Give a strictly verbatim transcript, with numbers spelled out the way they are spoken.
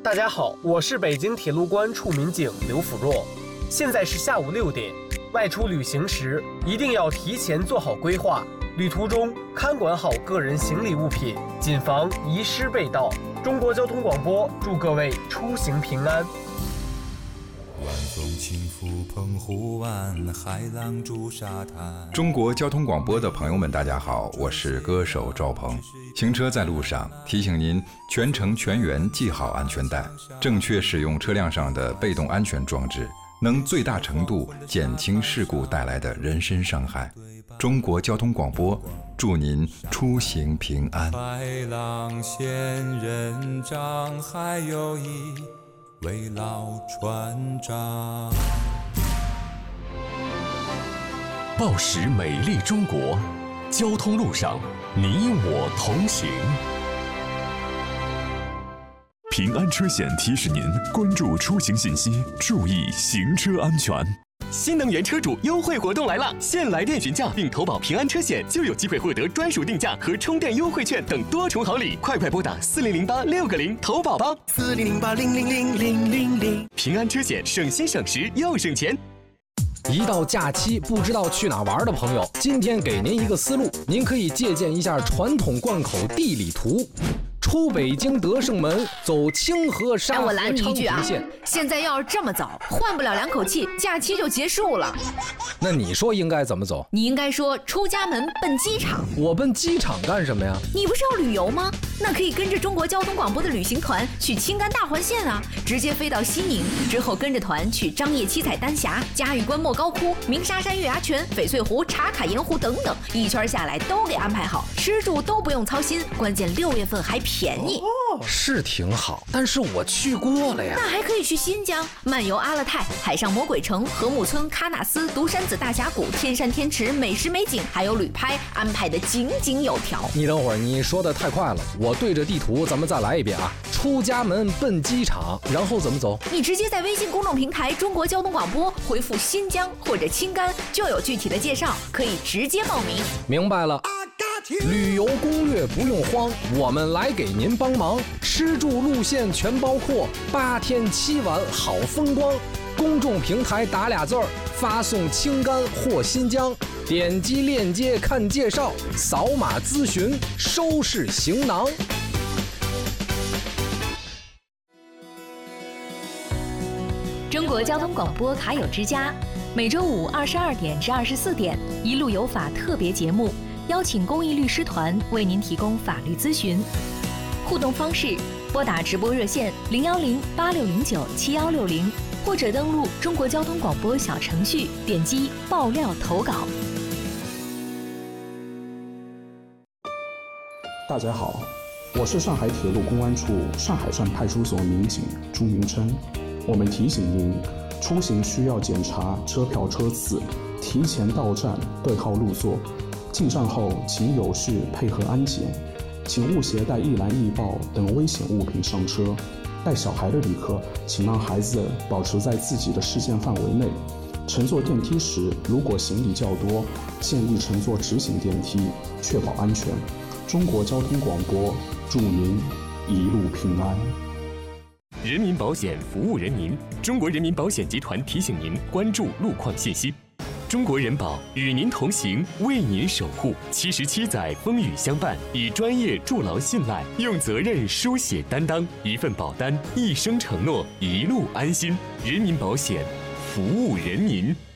大家好，我是北京铁路关处民警刘辅若。现在是下午六点，外出旅行时一定要提前做好规划，旅途中看管好个人行李物品，谨防遗失被盗。中国交通广播祝各位出行平安。 晚风轻拂澎湖湾，海浪逐沙滩。 中国交通广播的朋友们，大家好，我是歌手赵鹏。行车在路上，提醒您全程全员系好安全带，正确使用车辆上的被动安全装置，能最大程度减轻事故带来的人身伤害。中国交通广播祝您出行平安。 白浪仙人掌，还有一位老船长。 报时美丽中国，交通路上你我同行。平安车险提示您关注出行信息，注意行车安全。 新能源车主优惠活动来了！现来电询价并投保平安车险，就有机会获得专属定价和充电优惠券等多重好礼。快快拨打四零零八六个零投保吧！ 四零零八零零零零零零。 平安车险，省心省时又省钱。 一到假期不知道去哪玩的朋友，今天给您一个思路，您可以借鉴一下传统贯口地理图。出北京德胜门，走清河沙河昌平线。 现在要是这么走，换不了两口气，假期就结束了。 那你说应该怎么走？ 你应该说出家门奔机场。 我奔机场干什么呀？ 你不是要旅游吗？那可以跟着中国交通广播的旅行团去青甘大环线啊，直接飞到西宁，之后跟着团去张掖七彩丹霞、嘉峪关莫高窟、鸣沙山月牙泉、翡翠湖、茶卡盐湖等等，一圈下来都给安排好，吃住都不用操心，关键六月份还便宜。 哦，是挺好，但是我去过了呀。 那还可以去新疆漫游阿勒泰、海上魔鬼城、禾木村、喀纳斯、独山子大峡谷、天山天池，美食美景还有旅拍，安排的井井有条。 你等会儿，你说的太快了，我对着地图咱们再来一遍啊。出家门奔机场，然后怎么走？ 你直接在微信公众平台中国交通广播回复新疆或者青甘，就有具体的介绍，可以直接报名。 明白了。旅游攻略不用慌，我们来给您帮忙，吃住路线全包括，八天七晚好风光。公众平台打俩字儿，发送青甘或新疆，点击链接看介绍，扫码咨询，收拾行囊。 中国交通广播卡友之家，每周五二十二点至二十四点，一路有法特别节目。邀请公益律师团为您提供法律咨询，互动方式：拨打直播热线零幺零八六零九七幺六零，或者登录中国交通广播小程序，点击爆料投稿。 大家好，我是上海铁路公安处上海站派出所民警朱明琛。我们提醒您，出行需要检查车票车次，提前到站对号入座。进站后，请有序配合安检，请勿携带易燃易爆等危险物品上车。带小孩的旅客，请让孩子保持在自己的视线范围内。乘坐电梯时，如果行李较多，建议乘坐直行电梯，确保安全。中国交通广播祝您一路平安。 人民保险服务人民，中国人民保险集团提醒您关注路况信息。中国人保与您同行，为您守护。七十七载风雨相伴，以专业筑牢信赖，用责任书写担当。一份保单，一生承诺，一路安心。人民保险，服务人民。